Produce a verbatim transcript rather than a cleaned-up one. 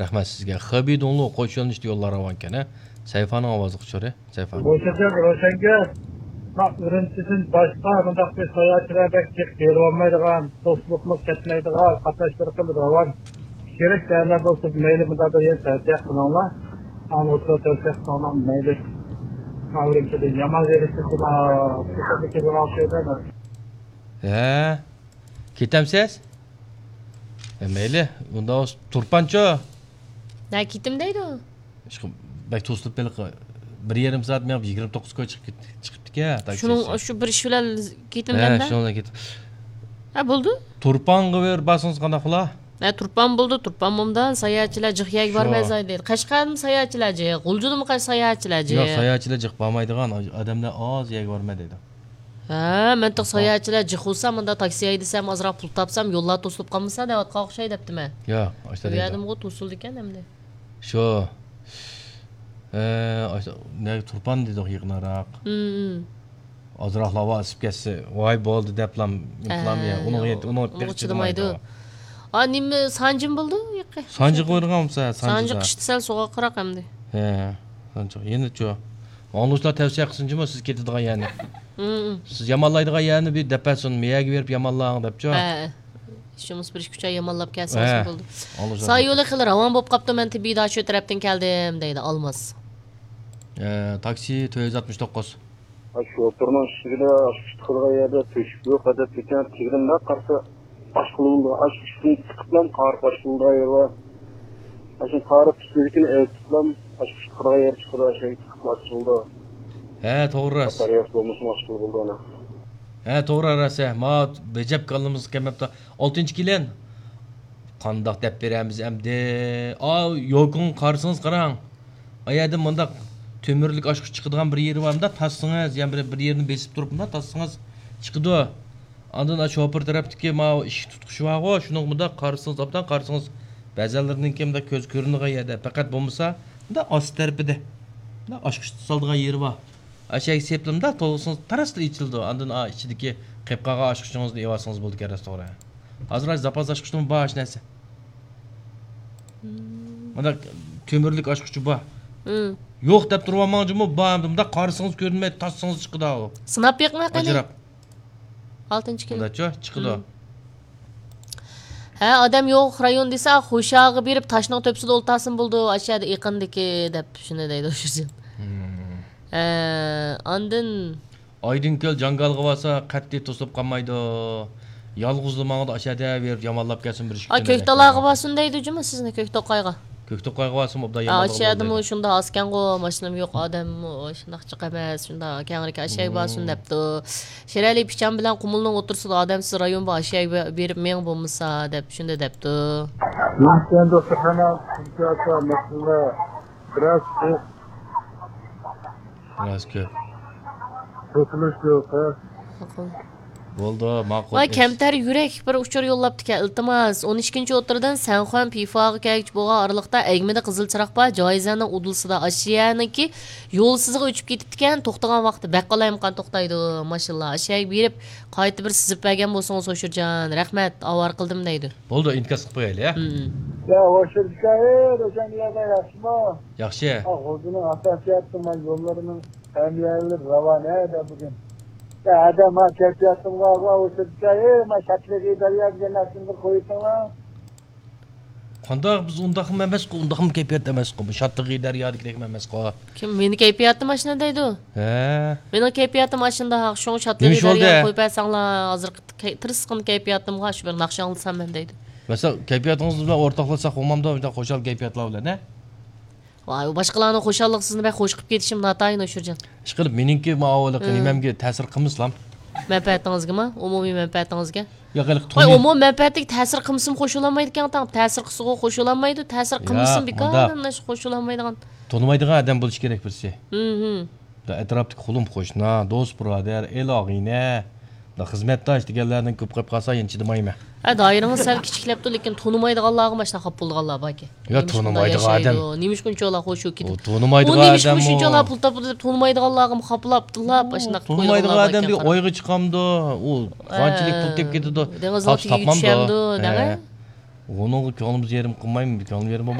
Rahmat sizga. Xabidonlu qo'shilishdi yo'llar avankan, ha. Sayfaning ovozi chiqar, sayfa. O'shacha Rosanga bak ürüntüsün başka bundaq bir sayahatçılar çık gelolmaydigan, dostlukmuz ketmeydigan, qatnaştırıqıl ravan. Gerek değerler dostluk meyli bunda da yer tercih kılınlar. Ama otur tercih kılınlar meyli. Kavrimçede yaman verisi kula, kısabı kızılan şeyler var. He. Ketemsiz? E meyli, bunda o turpanço. Ne kitimdeydi o? Şu bek toslup belik bir yarım saat mi yigirma to'qqiz koy çıkıp çıkıptık ya. Şunun şu bir şulal kitimden de. He, şuna git. Ha buldu? Turpan qıver basınız qana qila? Ne turpan buldu, turpan mumdan sayahatçılar jıqyag var mezay değil. Qashqarmi sayahatçılar jı, G'uljudmi qash sayahatçılar jı. Yo'q, sayahatçılar jiq bo'lmaydigan odamlar oz yeg borma dedi. Ha, men toq sayahatçılar jiq olsa, menda taksi haydasam, ozroq pul topsam, yo'llar to'silib qolmasa deyotqa o'xshay debdimi? Yo'q, o'sha deydi. Uyadimga to'sildi ekan endi. Shu. Ee, ne turpan dedik yığınarak. Hmm. Azraq lava asıp ketsa, voy bo'ldi deplam, implamya. Uni yet, uni tekchimaydi. Ha, nima sanjim bo'ldi? Sanjı qo'yganmisa, sanjı. Sanjı qishdi sal so'g'a qiraq endi. He, sanjı. Endi chu. Anlışlar tavsiya qilsinchimi siz ketadigan yani. Hmm. Siz yamallaydigan yani bir depasun miyagi berib yamallang debchu. He. Şumuz bir iş kucha yamallab kelsa bo'ldi. Say yo'li qilar, avan bo'lib qopdi, men tibida shu tarafdan keldim deydi, Almaz. Ee, taksi to'rt yuz oltmish to'qqiz. Şoförün şişigine aşkıştı kılga yerde töşük yok, adet biten tigrinler karşı aşkılığında, aşkıştığını sıkıplan, karıp aşkılığında ayırva. Aşkın karıp püsküzükini ev tıklan, aşkıştı kılga yer çıkıda aşkın sıkıp aşkılığında. He, to'g'ri ras. Katariyas olmasın aşkılı buldu ona. He, to'g'ri ras. Ma becep kalımız kemapta oltinchi kelen. Qandaq deb beramiz endi. A, yo'qun qarsınız qarang. Ayadim bunda tömürlük aşkı çıkıdığan bir yeri var mı da tassınız, yani bir, bir yerini besip durup da tassınız çıkıdı. Andın aşı hopır tarafdaki ma iş tutuşu var o, şunun mu da karısınız, aptan karısınız. Bazılarının kim de göz görünüğü yerde, fakat bulmasa da as tarafıda. Da aşkı saldığın yeri var. Aşağı seplim da tolusunuz taraslı içildi. Andın a içindeki kepkağa aşkışınızı evasınız bulduk arası oraya. Hazır zapaz aşkışının baş neyse. Bunda tömürlük aşkışı var. Hmm. Yo'q deb turmamoqchimi? Bo'mda qarishingiz ko'rinmaydi, tassingiz chiqdi u. Sinab yo'qmi qani? Ajrab. oltinchi kilo. Bundacha chiqdi. Ha, odam yo'q rayon desa, xo'shag'i berib tashning to'psida o'ltasin bo'ldi, aşağıda yaqindiki deb shuni deydi o'sha. Ha, andin Aydinko'l jangalga bo'lsa, qat'iy to'sib qolmaydi. Yolg'izligimni aşağıda berib yamallab kelsin bir ish. Ha, ko'ktalog'i bo'lsin deydi-jimi sizni ko'ktoqayga? Ko'ktoqayga bo'lsin, obda yamallab. Aşağıda shunda askan-go, mashinam yo'q, odam shunaq chiq emas, shunda kengrik aşağıga bo'lsin debdi. Sherali pichan bilan qumulning o'tirsida odamsiz rayon bor, aşağıga berib men bo'lmasa deb shunda debdi. Sen dostlarına sıkıntı mesela biraz Biraz ko'p. tutuluş yok. Bo'ldi, ma'qul. Voy, kamtar yurak bir uchur yo'llabdi ekan. Iltimos, o'n ikkinchi o'tirdan Sanxon Pifoga kelgich bo'lgan oraliqda Egmida qizil chiroq bor, Joyzaning udulsida Ashiyaniki yo'lsizga o'chib ketibdi ekan. To'xtagan vaqtda baqqalayim qan to'xtaydi, mashallah. Ashiyaga berib, qaytib bir sizib bergan bo'lsangiz O'shirjon, rahmat, avar qildim deydi. Bo'ldi, inkas qilib qo'yaylik, ha. Ya O'shirjon, o'shan yerda yaxshimi? Yaxshi. Ha, o'zining asosiyati men yo'llarning hamyonli ravona da bugün. Ya adam ha kayfiyatim var var o sırtaya ma şakleri derya cennetin koyuyorlar. Qanday biz undaqmi emas, undaqmi kayfiyat emas, bu shattig'i daryodagidek emas qo. Kim meni kayfiyatim mashina deydi u? He. Meni kayfiyatim mashina ha, shu shattig'i daryo qo'yib bersanglar, hozir tirisqin kayfiyatimga shu bir naqsha olsam men deydi. Mesela kayfiyatingiz bilan o'rtoqlasak olmamda, bitta qo'shal kayfiyatlar bilan, ha? Voy, boshqalarning xo'shallik sizni bay qo'shib ketishim natayin O'shirjon. Ish qilib meningki ma'oliki nimamga ta'sir qilmislam? Manfaatingizgami? Umumiy manfaatingizga? Yo'q, qilib Voy, umumiy manfaatiga ta'sir qilsin qo'shilanmaydi ekan, tam ta'sir qilsa qo'shilanmaydi, ta'sir qilsin bekordan qo'shilanmaydigan. Tonimaydigan odam bo'lish kerak birsi. Mhm. Da atrofdagi qulim qo'shna, do'st, birodar, el og'ina, da xizmatdosh deganlarning ko'p qilib qolsa endi chidamayman. Ha, doirangiz sal kichiklabdi, lekin tonimaydiganlarga mana shunaqa bo'lganlar baki. Yo, tonimaydigan odam. Nimish bunchalar xo'shib ketdi. Tonimaydigan odam. Nimish bunchalar pul topib deb tonimaydiganlarga muxoplabdilar, mana shunaqa qo'yganlar. Tonimaydigan odam bir oyga chiqamdi, u qanchalik pul tep ketdi. Dengiz oltiga yetishimdi, dag'a. Onun ko'nglimiz yerim qilmaymi, ko'nglim yerim